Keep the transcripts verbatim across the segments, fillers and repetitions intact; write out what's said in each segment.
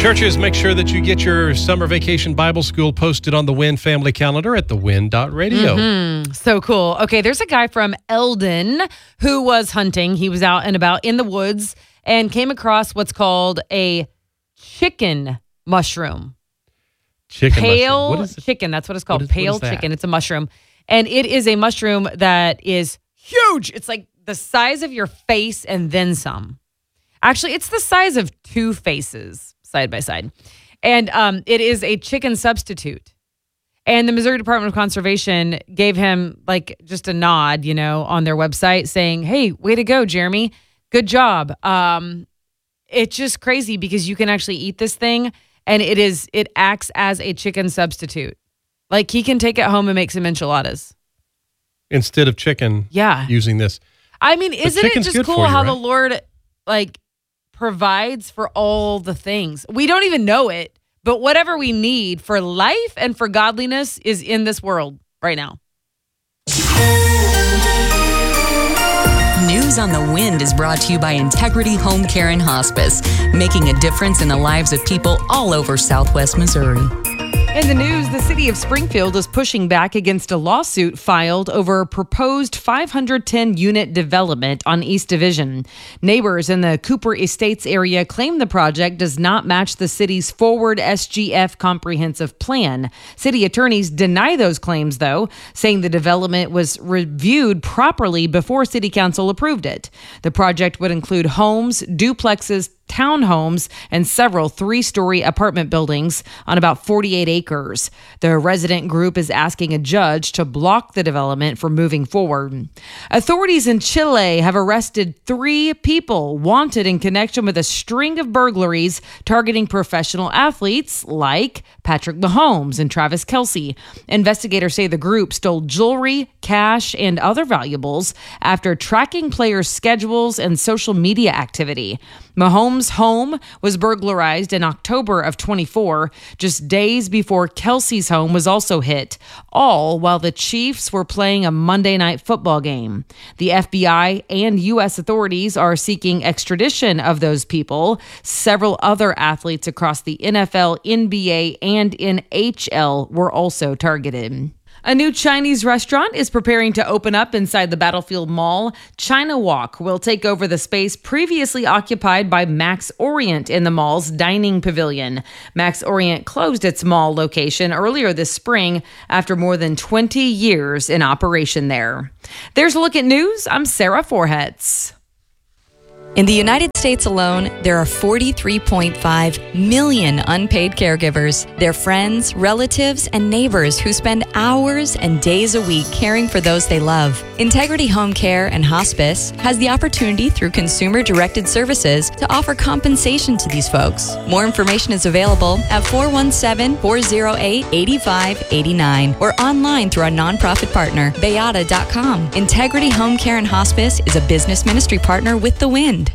Churches, make sure that you get your summer vacation Bible school posted on the Win family calendar at the win dot radio. Mm-hmm. So cool. Okay, there's a guy from Eldon who was hunting. He was out and about in the woods and came across what's called a chicken mushroom. Chicken Pale mushroom. What is it? chicken. That's what it's called. What is- Pale what is that? chicken. It's a mushroom. And it is a mushroom that is huge. It's like the size of your face and then some. Actually, it's the size of two faces side by side. And um, it is a chicken substitute. And the Missouri Department of Conservation gave him like just a nod, you know, on their website saying, hey, way to go, Jeremy. Good job. Um, it's just crazy because you can actually eat this thing and it is it acts as a chicken substitute. Like he can take it home and make some enchiladas. Instead of chicken, Yeah. using this. I mean, isn't it chicken's just good cool for you, how right? the Lord like provides for all the things? We don't even know it, but whatever we need for life and for godliness is in this world right now. News on the Wind is brought to you by Integrity Home Care and Hospice, making a difference in the lives of people all over Southwest Missouri. In the news, the city of Springfield is pushing back against a lawsuit filed over a proposed five hundred ten unit development on East Division. Neighbors in the Cooper Estates area claim the project does not match the city's forward S G F comprehensive plan. City attorneys deny those claims, though, saying the development was reviewed properly before city council approved it. The project would include homes, duplexes, townhomes, and several three-story apartment buildings on about forty-eight acres. The resident group is asking a judge to block the development from moving forward. Authorities in Chile have arrested three people wanted in connection with a string of burglaries targeting professional athletes like Patrick Mahomes and Travis Kelce. Investigators say the group stole jewelry, cash, and other valuables after tracking players' schedules and social media activity. Mahomes' home was burglarized in October of twenty-four, just days before Kelce's home was also hit, all while the Chiefs were playing a Monday night football game. The F B I and U S authorities are seeking extradition of those people. Several other athletes across the N F L, N B A, and N H L were also targeted. A new Chinese restaurant is preparing to open up inside the Battlefield Mall. China Walk will take over the space previously occupied by Max Orient in the mall's dining pavilion. Max Orient closed its mall location earlier this spring after more than twenty years in operation there. There's a look at news. I'm Sarah Forhetz. In the United States alone, there are forty-three point five million unpaid caregivers. They're friends, relatives, and neighbors who spend hours and days a week caring for those they love. Integrity Home Care and Hospice has the opportunity through consumer-directed services to offer compensation to these folks. More information is available at four one seven, four oh eight, eight five eight nine or online through our nonprofit partner, Bayada dot com. Integrity Home Care and Hospice is a business ministry partner with The Wind.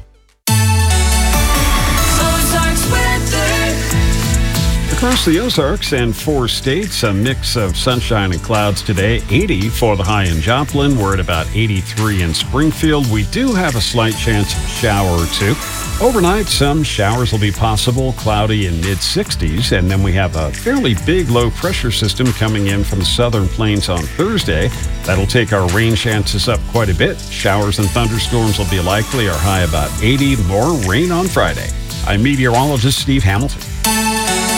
Across the Ozarks and four states, a mix of sunshine and clouds today. eighty for the high in Joplin. We're at about eighty-three in Springfield. We do have a slight chance of a shower or two. Overnight, some showers will be possible, cloudy in mid-sixties. And then we have a fairly big low-pressure system coming in from the southern plains on Thursday. That'll take our rain chances up quite a bit. Showers and thunderstorms will be likely. Our high about eighty. More rain on Friday. I'm meteorologist Steve Hamilton.